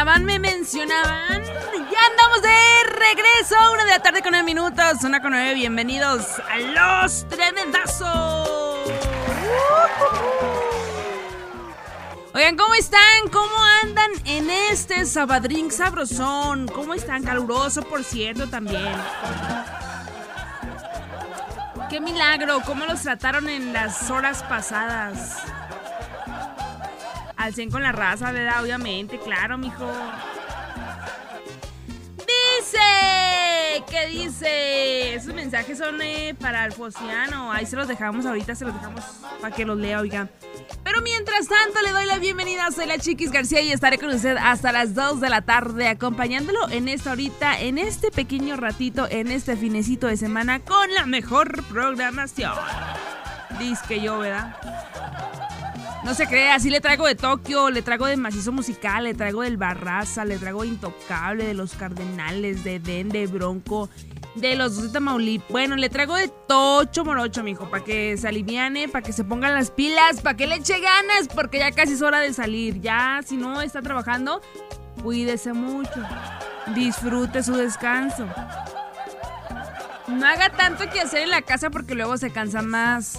me mencionaban. Ya andamos de regreso, 1:09 PM, 1:09. Bienvenidos a Los Tremendazos. Oigan, ¿cómo están? ¿Cómo andan en este sabadrín sabrosón? ¿Cómo están? Caluroso, por cierto, también. ¡Qué milagro! ¿Cómo los trataron en las horas pasadas? Al 100 con la raza, ¿verdad? Obviamente, claro, mijo. ¿Qué dice? Esos mensajes son para el Fosiano. Ahí se los dejamos ahorita, se los dejamos para que los lea, oigan. Pero mientras tanto, le doy la bienvenida. Soy la Chiquis García y estaré con usted hasta las 2 de la tarde, acompañándolo en esta horita, en este pequeño ratito, en este finecito de semana, con la mejor programación. Dice que yo, ¿verdad? No se crea, así le traigo de Tokio, le traigo de Macizo Musical, le traigo del Barraza, le traigo de Intocable, de los Cardenales, de Den, de Bronco, de los dos de Tamaulipas. Bueno, le traigo de Tocho Morocho, mijo, para que se aliviane, para que se pongan las pilas, para que le eche ganas, porque ya casi es hora de salir. Ya, si no está trabajando, cuídese mucho, disfrute su descanso. No haga tanto que hacer en la casa porque luego se cansa más.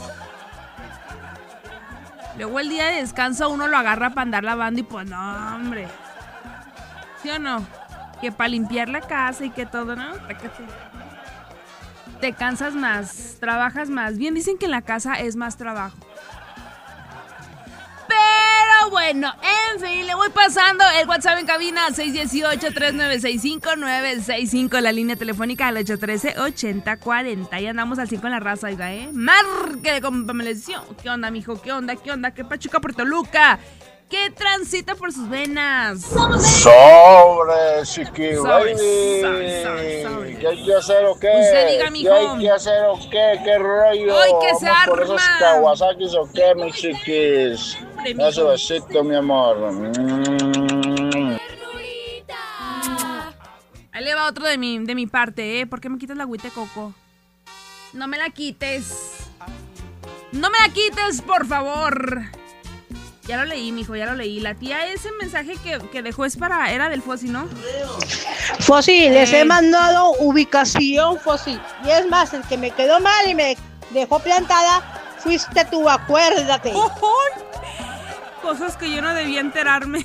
Luego el día de descanso uno lo agarra para andar lavando y pues no, hombre. ¿Sí o no? Que para limpiar la casa y que todo, ¿no? Te cansas más, trabajas más. Bien dicen que en la casa es más trabajo. Pero bueno, en fin, le voy pasando el WhatsApp en cabina 618-3965-965, la línea telefónica al 813-8040. Y andamos al 5 en la raza, oiga, Marque con Pamelación. ¿Qué onda, mijo? ¿Qué onda? ¿Qué Pachuca por Toluca? ¿Qué transita por sus venas? Sobre, chiqui, baby. ¿Qué hay que hacer o qué? Usted diga, mijo. ¿Qué hay que hacer o qué? ¿Qué rollo? ¡Ay, que se ¿Vamos por arma! esos Kawasaki's o qué, mis chiquis? Ese besito, mi amor. Ahí le va otro de mi parte, ¿Por qué me quitas la agüita de coco? No me la quites. No me la quites, por favor. Ya lo leí, mijo, ya lo leí. La tía, ese mensaje que dejó era del Fosi, ¿no? Fosi, les he mandado ubicación, Fosi. Y es más, el que me quedó mal y me dejó plantada, fuiste tú, acuérdate. Cosas que yo no debía enterarme.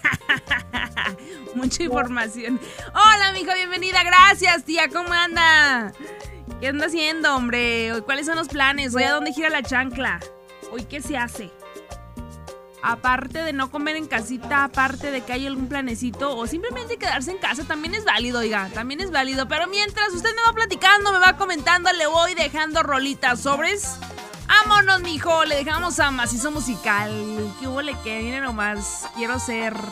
Mucha información. Hola, mijo, bienvenida. Gracias, tía, ¿cómo anda? ¿Qué anda haciendo, hombre? ¿Cuáles son los planes? ¿Hoy a dónde gira la chancla? ¿Hoy qué se hace? Aparte de no comer en casita, aparte de que hay algún planecito o simplemente quedarse en casa, también es válido, oiga, también es válido. Pero mientras usted me va platicando, me va comentando, le voy dejando rolitas, sobres. Vámonos, mijo, le dejamos a Macizo Musical. ¿Qué hubo le que? Miren nomás, quiero ser